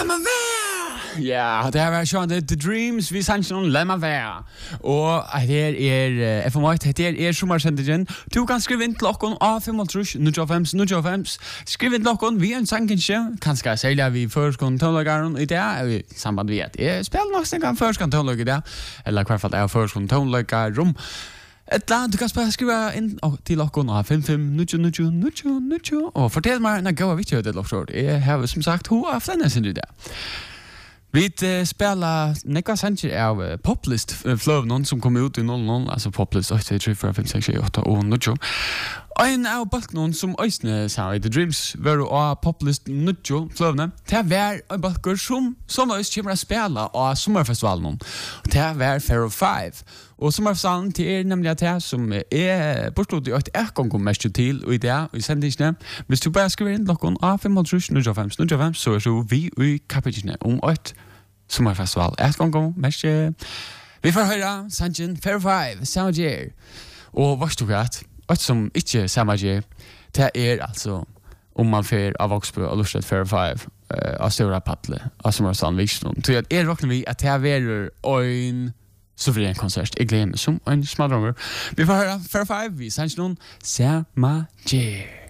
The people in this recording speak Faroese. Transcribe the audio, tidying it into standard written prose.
Ja, det var sånn The Dreams, vi sanns noen lemma være. Og her FM8, her sommersendingen. Du kan skrive inn til okken A5-95, skriv inn til okken, vi en sangenskje. Kanskje særlig vi førskånd tonelageren i det, i samband vi at jeg spiller nok snakke førskånd tonelager i det, eller i hvert fall jeg førskånd tonelagerom. Du kan skrive inn til okken A55-90, og fortell meg en gode viktig det loftsord. Jeg har som sagt hoa flenne sin det. Vi spelar nekva sanger av Poplist fløvnen som kom ut i 00, altså Poplist 8, 3, 4, 5, 6, 7, 8 og 9. Og en av balkene som øysene sa i The Dreams var av Poplist 9 fløvnen. Det var en balker som øys kommer å spille av sommerfestivalen. Det var Fair 5. Og sommerfestivalen til nemlig at det som bortstått i 8 ganger mest til og i det, og i sendingene. Hvis du bare skriver inn klokken A5-95, så vi i kapitlet om 8 sommerfestival. 8 ganger mest. Vi får høre sangen Fair 5, Samagir. Og hva stod det? Og som ikke Samagir, det altså om man fer av Vågsbø og lustet Fair 5 av Stora Patle, av sommerfestivalen Viksnån. Så jeg råkner vi at det er en suverän konsert. Jeg gleder meg som en smadronger. Vi får høre Fair 5, vi sanns noen Samagir.